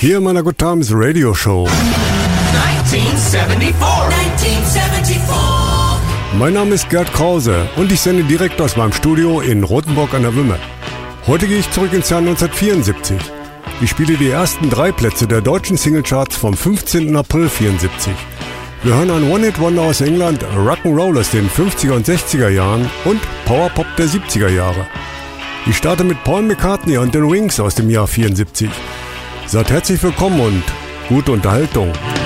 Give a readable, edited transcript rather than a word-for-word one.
hier in meiner Good Times Radio Show. 1974. Mein Name ist Gerd Krause und ich sende direkt aus meinem Studio in Rothenburg an der Wümme. Heute gehe ich zurück ins Jahr 1974. Ich spiele die ersten 3 Plätze der deutschen Singlecharts vom 15. April 1974. Wir hören ein One-Hit-Wonder aus England, Rock'n'Roll aus den 50er und 60er Jahren und Powerpop der 70er Jahre. Ich starte mit Paul McCartney und den Wings aus dem Jahr 74. Seid herzlich willkommen und gute Unterhaltung.